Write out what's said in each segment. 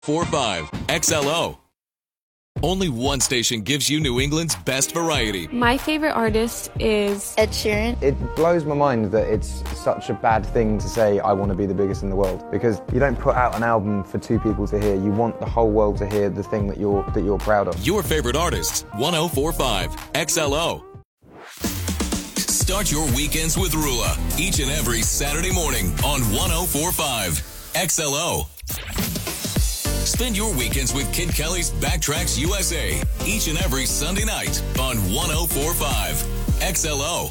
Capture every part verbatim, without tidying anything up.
forty-five X L O. Only one station gives you New England's best variety. My favorite artist is Ed Sheeran. It blows my mind that it's such a bad thing to say, I want to be the biggest in the world, because you don't put out an album for two people to hear. You want the whole world to hear the thing that you're that you're proud of. Your favorite artists, ten forty-five X L O. Start your weekends with Rula each and every Saturday morning on ten forty-five X L O. Spend your weekends with Kid Kelly's Backtracks U S A each and every Sunday night on ten forty-five X L O.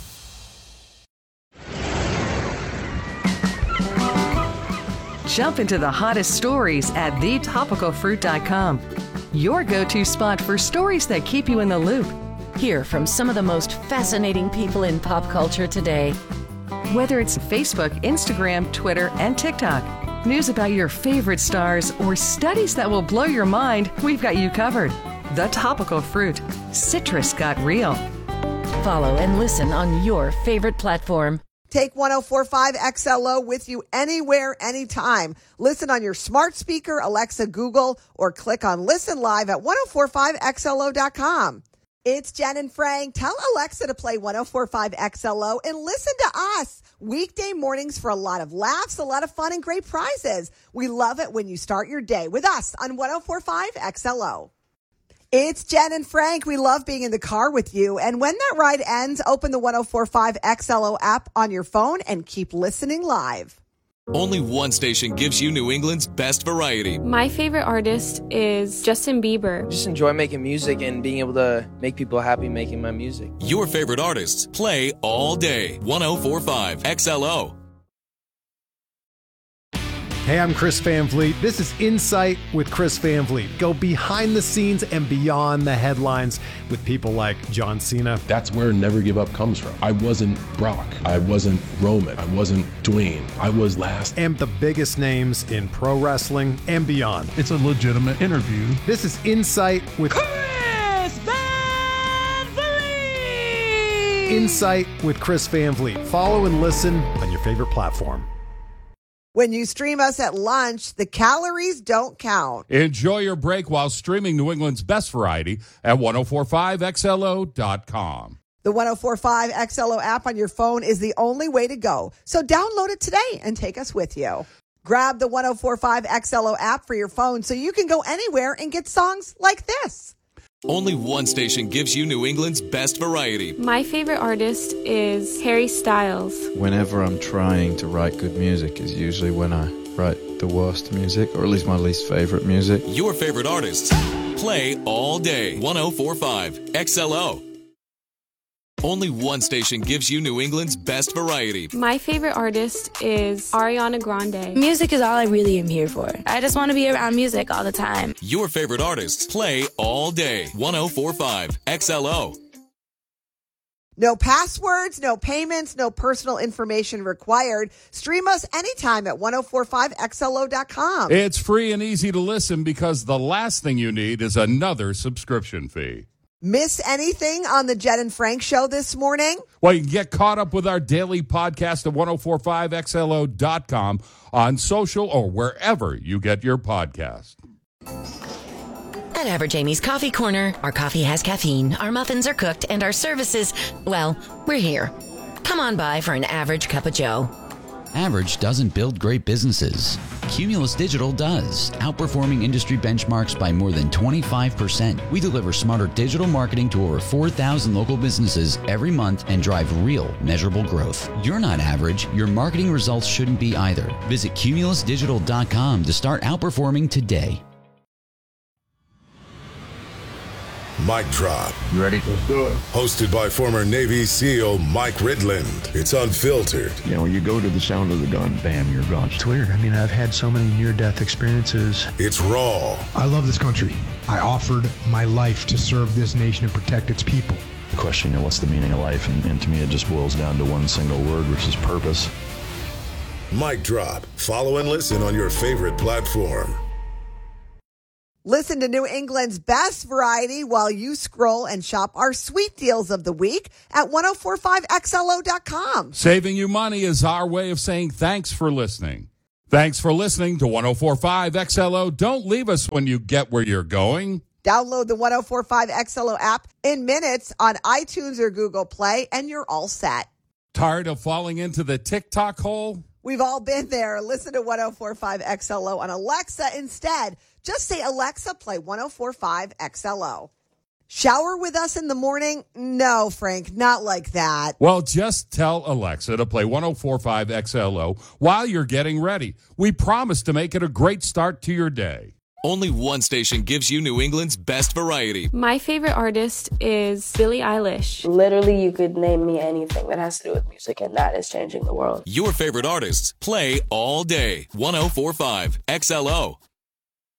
Jump into the hottest stories at the topical fruit dot com. Your go-to spot for stories that keep you in the loop. Hear from some of the most fascinating people in pop culture today. Whether it's Facebook, Instagram, Twitter, and TikTok, news about your favorite stars, or studies that will blow your mind, we've got you covered. The Topical Fruit. Citrus got real. Follow and listen on your favorite platform. Take ten forty-five X L O with you anywhere, anytime. Listen on your smart speaker, Alexa, Google, or click on Listen Live at ten forty-five X L O dot com. It's Jen and Frank. Tell Alexa to play ten forty-five X L O and listen to us. Weekday mornings for a lot of laughs, a lot of fun, and great prizes. We love it when you start your day with us on ten forty-five X L O. It's Jen and Frank. We love being in the car with you. And when that ride ends, open the ten forty-five X L O app on your phone and keep listening live. Only one station gives you New England's best variety. My favorite artist is Justin Bieber. Just enjoy making music and being able to make people happy making my music. Your favorite artists play all day. ten forty-five X L O. Hey, I'm Chris Van Vliet. This is Insight with Chris Van Vliet. Go behind the scenes and beyond the headlines with people like John Cena. That's where Never Give Up comes from. I wasn't Brock. I wasn't Roman. I wasn't Dwayne. I was last. And the biggest names in pro wrestling and beyond. It's a legitimate interview. This is Insight with Chris Van Vliet. Insight with Chris Van Vliet. Follow and listen on your favorite platform. When you stream us at lunch, the calories don't count. Enjoy your break while streaming New England's best variety at ten forty-five X L O dot com. The ten forty-five X L O app on your phone is the only way to go. So download it today and take us with you. Grab the ten forty-five X L O app for your phone so you can go anywhere and get songs like this. Only one station gives you New England's best variety. My favorite artist is Harry Styles. Whenever I'm trying to write good music is usually when I write the worst music, or at least my least favorite music. Your favorite artists play all day. ten forty-five X L O. Only one station gives you New England's best variety. My favorite artist is Ariana Grande. Music is all I really am here for. I just want to be around music all the time. Your favorite artists play all day. ten forty-five X L O. No passwords, no payments, no personal information required. Stream us anytime at ten forty-five X L O dot com. It's free and easy to listen because the last thing you need is another subscription fee. Miss anything on the Jen and Frank show this morning? Well, you can get caught up with our daily podcast at ten forty-five X L O dot com on social or wherever you get your podcast. At Average Amy's Coffee Corner, our coffee has caffeine, our muffins are cooked, and our services, well, we're here. Come on by for an average cup of joe. Average doesn't build great businesses. Cumulus Digital does, outperforming industry benchmarks by more than twenty-five percent. We deliver smarter digital marketing to over four thousand local businesses every month and drive real, measurable growth. You're not average. Your marketing results shouldn't be either. Visit cumulus digital dot com to start outperforming today. Mic Drop. You ready? Let's do it. Hosted by former Navy SEAL Mike Ridland. It's unfiltered. You know, when you go to the sound of the gun, bam, you're gone. It's weird. I mean, I've had so many near-death experiences. It's raw. I love this country. I offered my life to serve this nation and protect its people. The question, you know, what's the meaning of life? And, and to me, it just boils down to one single word, which is purpose. Mic Drop. Follow and listen on your favorite platform. Listen to New England's best variety while you scroll and shop our sweet deals of the week at ten forty-five X L O dot com. Saving you money is our way of saying thanks for listening. Thanks for listening to one oh four point five X L O. Don't leave us when you get where you're going. Download the one oh four point five X L O app in minutes on iTunes or Google Play, and you're all set. Tired of falling into the TikTok hole? We've all been there. Listen to one oh four point five X L O on Alexa instead. Just say, Alexa, play one oh four point five X L O. Shower with us in the morning? No, Frank, not like that. Well, just tell Alexa to play one oh four point five X L O while you're getting ready. We promise to make it a great start to your day. Only one station gives you New England's best variety. My favorite artist is Billie Eilish. Literally, you could name me anything that has to do with music, and that is changing the world. Your favorite artists play all day. one oh four point five X L O.